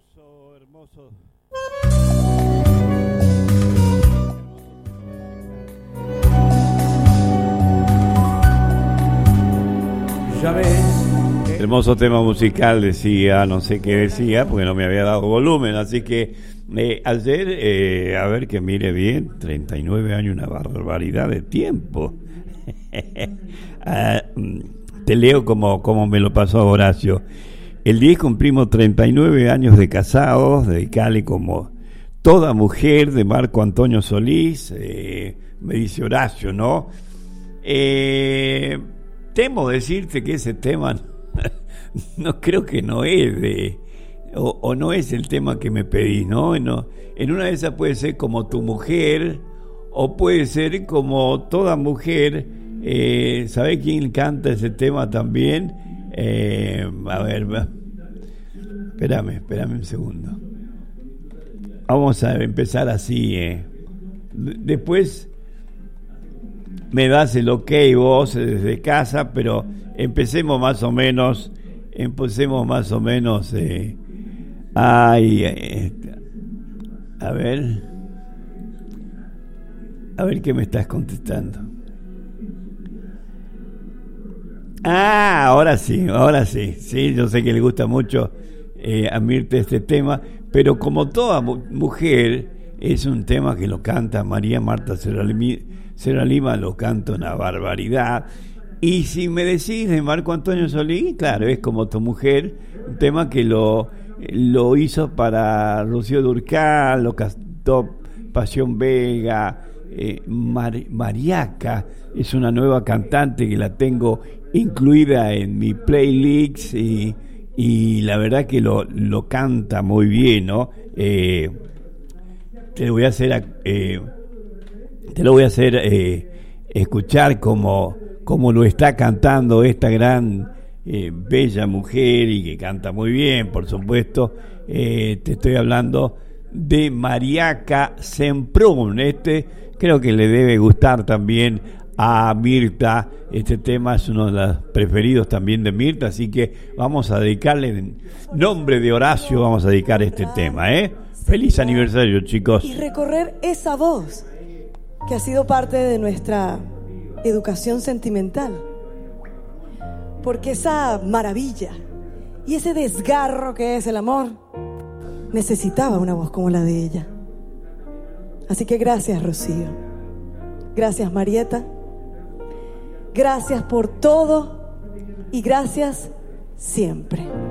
hermoso, hermoso. Ya ves. Hermoso tema musical, decía, no sé qué decía, porque no me había dado volumen, así que ayer, a ver que mire bien, 39 años, una barbaridad de tiempo. Te leo como me lo pasó Horacio. El 10 cumplimos 39 años de casados, dedicale como toda mujer, de Marco Antonio Solís, me dice Horacio, ¿no? Temo decirte que ese tema no creo que no es de o no es el tema que me pedís, ¿no? En una de esas puede ser como tu mujer o puede ser como toda mujer. ¿Sabés quién canta ese tema también? A ver, espérame un segundo. Vamos a empezar así. Después me das el ok vos desde casa, pero empecemos más o menos. A ver qué me estás contestando. Ahora sí, sí, yo sé que le gusta mucho a Mirta este tema, pero como toda mujer, es un tema que lo canta María Marta Serralima, lo canta una barbaridad. Y si me decís de Marco Antonio Solís, claro, es como tu mujer, un tema que lo hizo para Rocío Dúrcal, lo cantó Pasión Vega, Mariaca, es una nueva cantante que la tengo incluida en mi playlist y la verdad que lo canta muy bien, ¿no? Te lo voy a hacer escuchar como lo está cantando esta gran bella mujer y que canta muy bien, por supuesto. Te estoy hablando de Mariaca Semprún. Creo que le debe gustar también a Mirta. Este tema es uno de los preferidos también de Mirta, así que vamos a dedicarle, en nombre de Horacio, vamos a dedicar este tema, Feliz aniversario, chicos. Y recorrer esa voz que ha sido parte de nuestra educación sentimental, porque esa maravilla y ese desgarro que es el amor necesitaba una voz como la de ella. Así que gracias, Rocío, gracias, Marieta, gracias por todo y gracias siempre.